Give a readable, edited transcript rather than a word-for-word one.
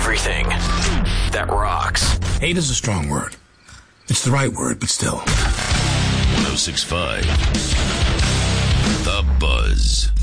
everything that rocks. Hate is a strong word. It's the right word, but still. 106.5 The Buzz.